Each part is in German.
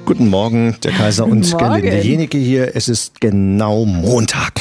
Guten Morgen, der Kaiser und Gerlinde Jenecke hier. Es ist genau Montag.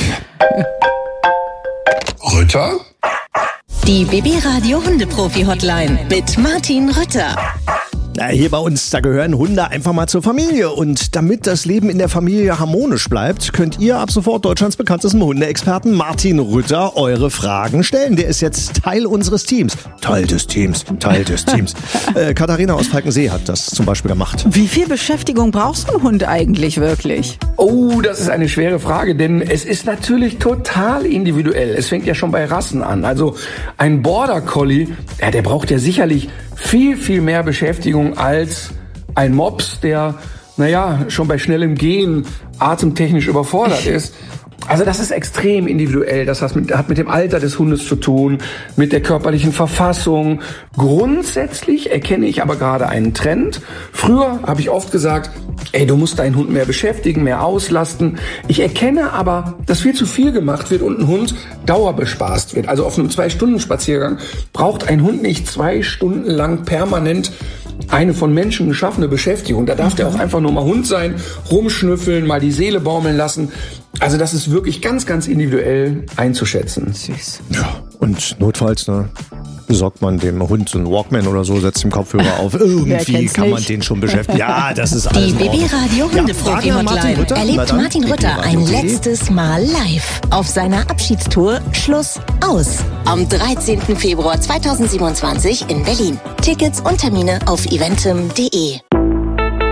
Rütter? Die BB Radio Hundeprofi Hotline mit Martin Rütter. Hier bei uns, da gehören Hunde einfach mal zur Familie. Und damit das Leben in der Familie harmonisch bleibt, könnt ihr ab sofort Deutschlands bekanntesten Hundeexperten Martin Rütter eure Fragen stellen. Der ist jetzt Teil unseres Teams. Teil des Teams. Katharina aus Falkensee hat das zum Beispiel gemacht. Wie viel Beschäftigung braucht so ein Hund eigentlich wirklich? Oh, das ist eine schwere Frage, denn es ist natürlich total individuell. Es fängt ja schon bei Rassen an. Also ein Border Collie, der braucht ja sicherlich viel mehr Beschäftigung als ein Mops, der, schon bei schnellem Gehen atemtechnisch überfordert ist. Also das ist extrem individuell. Das hat mit dem Alter des Hundes zu tun, mit der körperlichen Verfassung. Grundsätzlich erkenne ich aber gerade einen Trend. Früher habe ich oft gesagt, du musst deinen Hund mehr beschäftigen, mehr auslasten. Ich erkenne aber, dass viel zu viel gemacht wird und ein Hund dauerbespaßt wird. Also auf einem 2-Stunden-Spaziergang braucht ein Hund nicht 2 Stunden lang permanent eine von Menschen geschaffene Beschäftigung. Da darf der auch einfach nur mal Hund sein, rumschnüffeln, mal die Seele baumeln lassen. Also das ist wirklich ganz individuell einzuschätzen. Süß. Ja, und notfalls, besorgt man dem Hund so einen Walkman oder so, setzt den Kopfhörer auf. Irgendwie kann man den schon beschäftigen. Ja, das ist alles. Die BB Radio Hundeprofi Hotline erlebt Martin Rütter ein letztes Mal live auf seiner Abschiedstour Schluss aus. Am 13. Februar 2027 in Berlin. Tickets und Termine auf eventim.de.